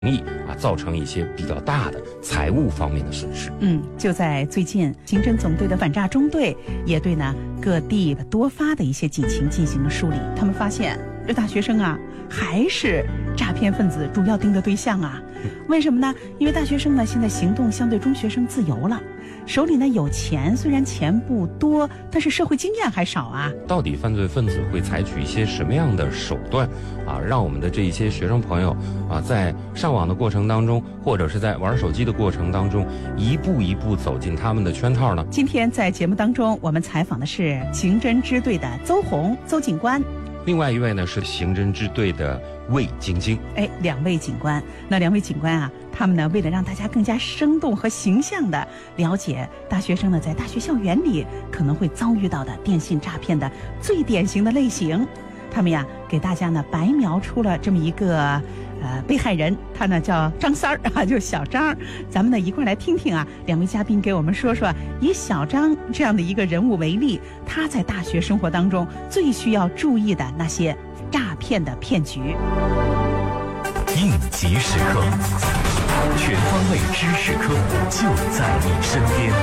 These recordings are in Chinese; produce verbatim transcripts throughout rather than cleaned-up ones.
易啊造成一些比较大的财务方面的损失。 嗯，就在最近，刑侦总队的反诈中队也对呢各地多发的一些警情进行了梳理。他们发现，这大学生啊还是诈骗分子主要盯的对象啊。为什么呢？因为大学生呢现在行动相对中学生自由了，手里呢有钱，虽然钱不多，但是社会经验还少啊。 到底犯罪分子会采取一些什么样的手段啊，让我们的这一些学生朋友啊，在上网的过程当中，或者是在玩手机的过程当中，一步一步走进他们的圈套呢？ 今天在节目当中，我们采访的是刑侦支队的邹红邹警官， 另外一位呢是刑侦支队的魏晶晶。 哎，两位警官，那两位警官啊，他们呢为了让大家更加生动和形象的了解大学生呢在大学校园里可能会遭遇到的电信诈骗的最典型的类型，他们呀给大家呢白描出了这么一个呃被害人，他呢叫张三儿啊，就小张。咱们呢一块来听听啊，两位嘉宾给我们说说，以小张这样的一个人物为例，他在大学生活当中最需要注意的那些诈骗的骗局。 应急时刻，全方位知识科普就在你身边。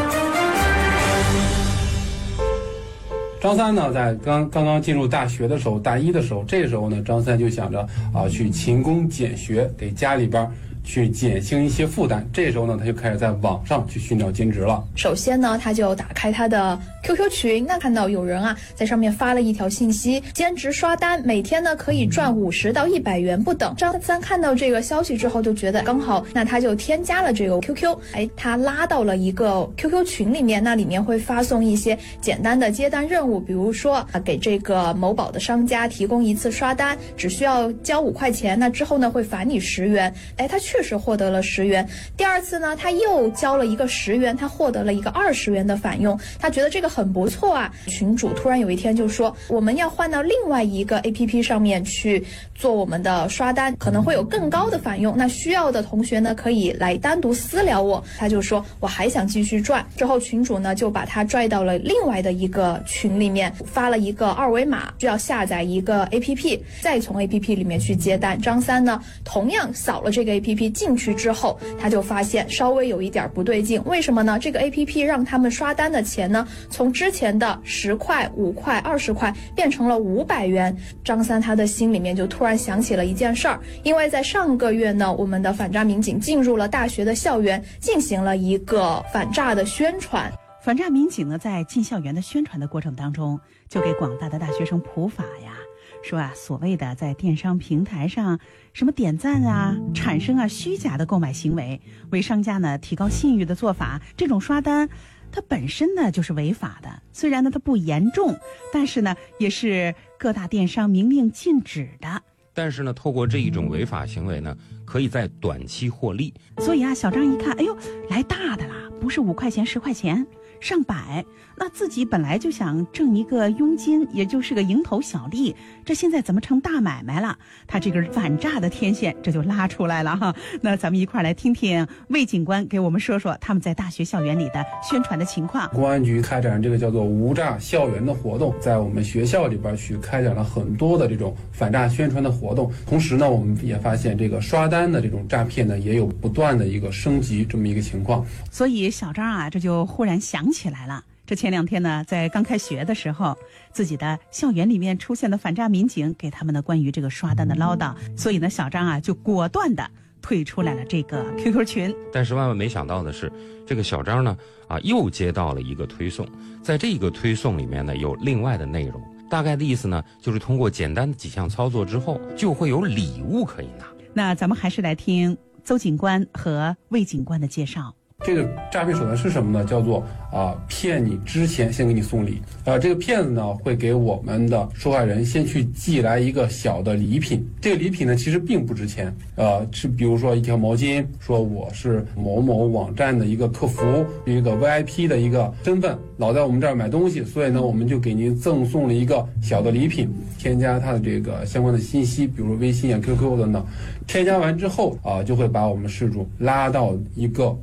张三呢，在刚刚刚进入大学的时候，大一的时候，这时候呢，张三就想着啊，去勤工俭学，给家里边去减轻一些负担。这时候呢，他就开始在网上去寻找兼职了。 首先呢，他就打开他的 Q Q 群，那看到有人啊在上面发了一条信息，兼职刷单，每天呢可以赚五十到一百元不等。张三看到这个消息之后，就觉得刚好，那他就添加了这个 Q Q， 哎，他拉到了一个 Q Q 群里面，那里面会发送一些简单的接单任务，比如说啊，给这个某宝的商家提供一次刷单，只需要交五块钱，那之后呢会返你十元。哎，他确实获得了十元。第二次呢，他又交了一个十元，他获得了一个二十元的返佣，他觉得这个很不错啊。群主突然有一天就说，我们要换到另外一个 A P P 上面去做我们的刷单，可能会有更高的返佣，那需要的同学呢可以来单独私聊我。他就说我还想继续赚，之后群主呢就把他拽到了另外的一个群里面，发了一个二维码，需要下载一个 A P P， 再从 A P P 里面去接单。张三呢同样扫了这个 A P P 进去之后，他就发现稍微有一点不对劲。为什么呢？这个 A P P 让他们刷单的钱呢，从之前的十块、五块、二十块变成了五百元。张三他的心里面就突然想起了一件事儿，因为在上个月呢，我们的反诈民警进入了大学的校园，进行了一个反诈的宣传。 反诈民警呢，在进校园的宣传的过程当中，就给广大的大学生普法呀，说啊，所谓的在电商平台上什么点赞啊，产生啊虚假的购买行为，为商家呢提高信誉的做法，这种刷单它本身呢就是违法的。虽然呢它不严重，但是呢也是各大电商明令禁止的。 但是呢，透过这一种违法行为呢，可以在短期获利。 所以啊，小张一看，哎呦，来大的啦，不是五块钱、十块钱，上百，那自己本来就想挣一个佣金，也就是个蝇头小利，这现在怎么成大买卖了？他这根反诈的天线这就拉出来了哈。那咱们一块来听听魏警官给我们说说他们在大学校园里的宣传的情况。 公安局开展这个叫做无诈校园的活动，在我们学校里边去开展了很多的这种反诈宣传的活动。同时呢，我们也发现这个刷单的这种诈骗呢，也有不断的一个升级这么一个情况。 所以小张啊，这就忽然想起来了，这前两天呢，在刚开学的时候，自己的校园里面出现的反诈民警给他们的关于这个刷单的唠叨，所以呢，小张啊就果断的退出来了这个 Q Q 群。 但是万万没想到的是，这个小张呢啊又接到了一个推送，在这个推送里面呢有另外的内容，大概的意思呢就是通过简单的几项操作之后，就会有礼物可以拿。 那咱们还是来听邹警官和魏警官的介绍。 这个诈骗手段是什么呢？叫做啊、呃、骗你之前先给你送礼。啊、呃，这个骗子呢会给我们的受害人先去寄来一个小的礼品。这个礼品呢其实并不值钱，呃，是比如说一条毛巾，说我是某某网站的一个客服，一个 V I P 的一个身份，老在我们这儿买东西，所以呢我们就给您赠送了一个小的礼品。添加他的这个相关的信息，比如微信啊、Q Q 等等。添加完之后啊、呃，就会把我们事主拉到一个群里边。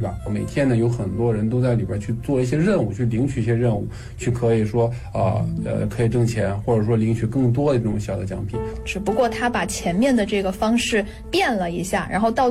边，每天呢有很多人都在里边去做一些任务，去领取一些任务，去可以说啊 呃, 呃可以挣钱，或者说领取更多的这种小的奖品。 只不过他把前面的这个方式变了一下，然后到